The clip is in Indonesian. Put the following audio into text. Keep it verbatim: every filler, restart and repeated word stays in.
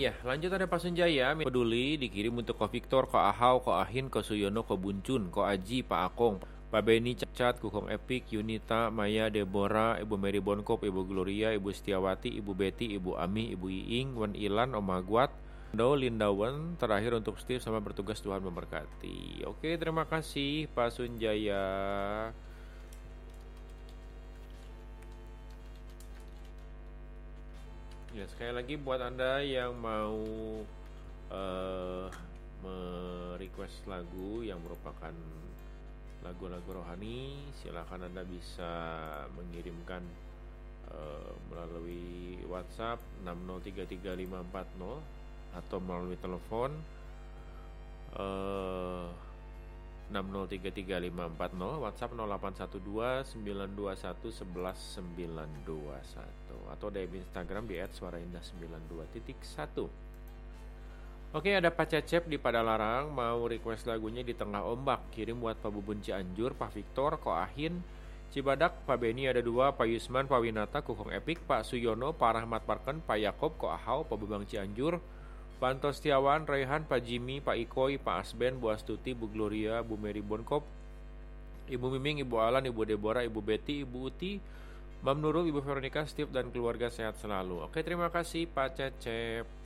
Ya, lanjut ada Pak Sunjaya, peduli dikirim untuk Ko Victor, Ko Ahau, Ko Ahin, Ko Suyono, Ko Buncun, Ko Aji, Pak Akong, Pak Beni, Cacat, Kukong Epic, Yunita, Maya, Deborah, Ibu Mary Bonkop, Ibu Gloria, Ibu Setiawati, Ibu Betty, Ibu Ami, Ibu Iing, Wan Ilan, Om Agwat, Do, Lindawan, terakhir untuk Steve sama bertugas, Tuhan memberkati. Oke, terima kasih Pak Sunjaya. Ya, sekali lagi buat Anda yang mau uh, merequest lagu yang merupakan lagu-lagu rohani, silakan Anda bisa mengirimkan uh, melalui WhatsApp enam nol tiga tiga lima empat nol atau melalui telepon uh, enam nol tiga tiga lima empat nol, WhatsApp nol delapan satu dua sembilan dua satu satu satu sembilan dua satu atau di Instagram di et suara indah sembilan dua titik satu. Oke, ada Pak Cecep di Padalarang mau request lagunya Di Tengah Ombak. Kirim buat Pak Bubun Cianjur, Pak Victor, Ko Ahin, Cibadak, Pak Beni ada dua, Pak Yusman, Pak Winata, Kukong Epic, Pak Suyono, Pak Rahmat Parken, Pak Yakob, Ko Ahau, Pak Bebang Cianjur, Pak Anto Setiawan, Raihan, Pak Jimmy, Pak Ikoy, Pak Asben, Bu Astuti, Bu Gloria, Bu Mary Bonkop, Ibu Miming, Ibu Alan, Ibu Deborah, Ibu Betty, Ibu Uti, Mam Nurul, Ibu Veronica, Steve dan keluarga sehat selalu. Oke, terima kasih Pak Cecep.